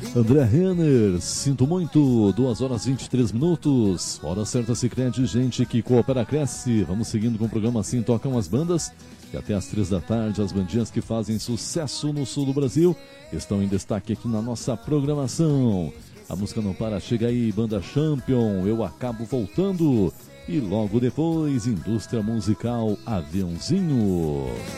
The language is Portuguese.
André Renner, sinto muito, 2 horas 23 minutos, hora certa Sicredi, gente que coopera cresce. Vamos seguindo com o programa Assim Tocam as Bandas, e até às 3 da tarde as bandinhas que fazem sucesso no sul do Brasil estão em destaque aqui na nossa programação. A música não para, chega aí, Banda Champion, Eu Acabo Voltando, e logo depois, Indústria Musical Aviãozinho.